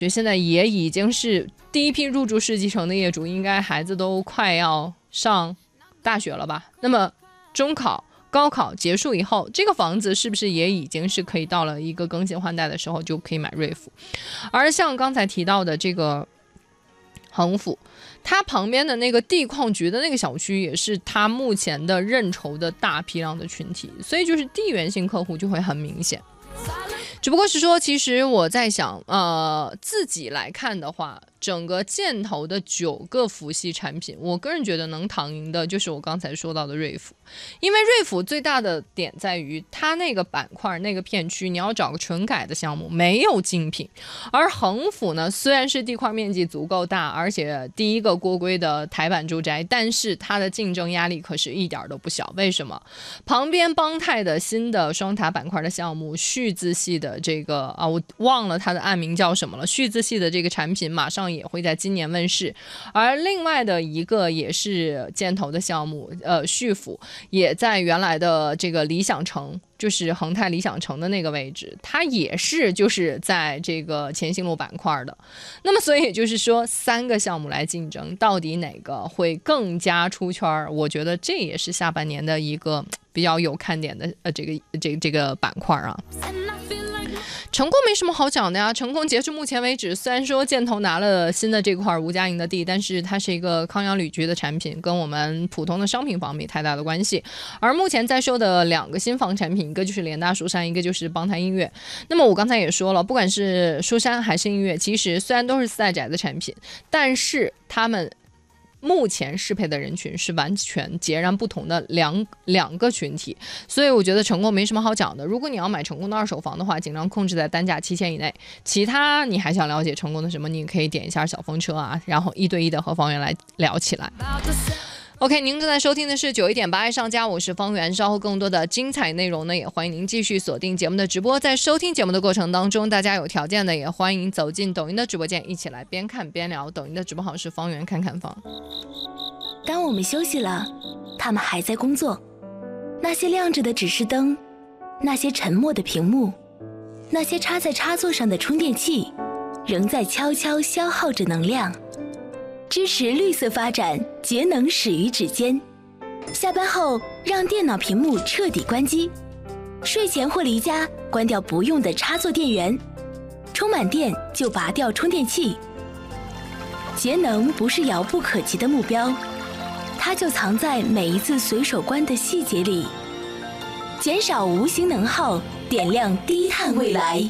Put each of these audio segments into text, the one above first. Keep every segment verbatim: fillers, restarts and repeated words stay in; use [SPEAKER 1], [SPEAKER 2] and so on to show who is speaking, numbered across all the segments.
[SPEAKER 1] 现在也已经是第一批入住世纪城的业主，应该孩子都快要上大学了吧？那么中考高考结束以后，这个房子是不是也已经是可以到了一个更新换代的时候就可以买瑞府？而像刚才提到的这个恒府，它旁边的那个地矿局的那个小区也是它目前的认筹的大批量的群体，所以就是地缘性客户就会很明显。只不过是说，其实我在想，呃，自己来看的话，整个箭头的九个辅系产品，我个人觉得能躺赢的就是我刚才说到的瑞府，因为瑞府最大的点在于它那个板块那个片区，你要找个纯改的项目，没有精品。而恒府呢，虽然是地块面积足够大，而且第一个锅归的台版住宅，但是它的竞争压力可是一点都不小。为什么？旁边邦泰的新的双塔板块的项目，旭字系的这个啊，我忘了它的暗名叫什么了。旭字系的这个产品马上也会在今年问世，而另外的一个也是箭头的项目，呃，旭府也在原来的这个理想城，就是恒泰理想城的那个位置，它也是就是在这个前行路板块的。那么所以就是说，三个项目来竞争，到底哪个会更加出圈？我觉得这也是下半年的一个比较有看点的呃这个这个、这个板块啊。成功没什么好讲的呀，成功截至目前为止，虽然说箭头拿了新的这块吴家营的地，但是它是一个康阳旅居的产品，跟我们普通的商品房没太大的关系。而目前在售的两个新房产品，一个就是联大蜀山，一个就是邦泰音乐。那么我刚才也说了，不管是蜀山还是音乐，其实虽然都是四代宅的产品，但是他们目前适配的人群是完全截然不同的两两个群体，所以我觉得成功没什么好讲的。如果你要买成功的二手房的话，尽量控制在单价七千以内。其他你还想了解成功的什么，你可以点一下小风车啊，然后一对一的和房源来聊起来。OK， 您正在收听的是九一点八爱上家，我是方圆。稍后更多的精彩内容呢，也欢迎您继续锁定节目的直播。在收听节目的过程当中，大家有条件的也欢迎走进抖音的直播间，一起来边看边聊。抖音的直播号是方圆看看房。
[SPEAKER 2] 当我们休息了，他们还在工作。那些亮着的指示灯，那些沉默的屏幕，那些插在插座上的充电器，仍在悄悄消耗着能量。支持绿色发展，节能始于指尖。下班后，让电脑屏幕彻底关机。睡前或离家，关掉不用的插座电源。充满电就拔掉充电器。节能不是遥不可及的目标，它就藏在每一次随手关的细节里。减少无形能耗，点亮低碳未来。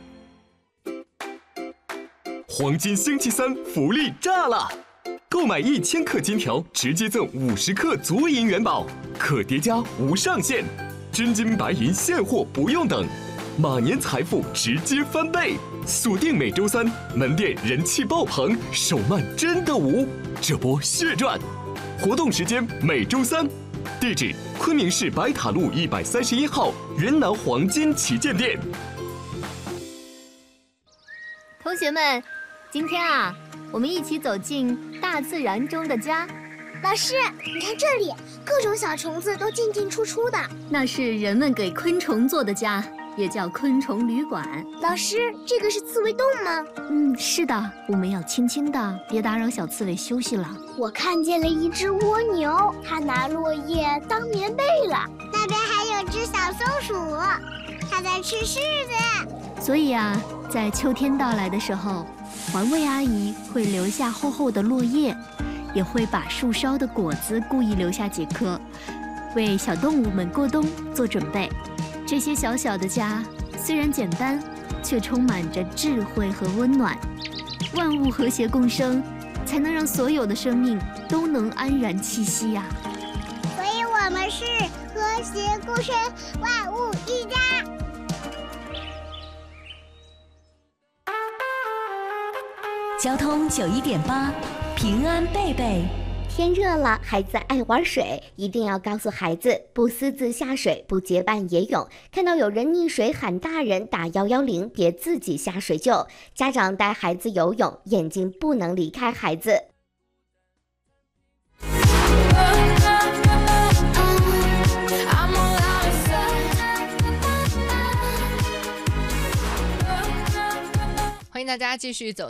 [SPEAKER 3] 黄金星期三福利炸了！购买一千克金条，直接赠五十克足银元宝，可叠加无上限，真金白银现货不用等，马年财富直接翻倍。锁定每周三，门店人气爆棚，手慢真的无，这波血赚！活动时间每周三，地址昆明市白塔路一百三十一号云南黄金旗舰店。
[SPEAKER 4] 同学们，今天啊，我们一起走进大自然中的家。
[SPEAKER 5] 老师，你看这里，各种小虫子都进进出出的。
[SPEAKER 4] 那是人们给昆虫做的家，也叫昆虫旅馆。
[SPEAKER 5] 老师，这个是刺猬洞吗？
[SPEAKER 4] 嗯，是的，我们要轻轻的，别打扰小刺猬休息了。
[SPEAKER 5] 我看见了一只蜗牛，它拿落叶当棉被了。那边还有只小松鼠，它在吃柿子。
[SPEAKER 4] 所以啊，在秋天到来的时候，环卫阿姨会留下厚厚的落叶，也会把树梢的果子故意留下几颗，为小动物们过冬做准备。这些小小的家虽然简单，却充满着智慧和温暖。万物和谐共生，才能让所有的生命都能安然栖息呀、
[SPEAKER 5] 啊。所以我们是和谐共生，万物一家。
[SPEAKER 2] 交通九一点八，平安贝贝。
[SPEAKER 6] 天热了，孩子爱玩水，一定要告诉孩子不私自下水，不结伴野泳。看到有人溺水喊大人，打一一零，别自己下水救。家长带孩子游泳，眼睛不能离开孩子。
[SPEAKER 1] 欢迎大家继续走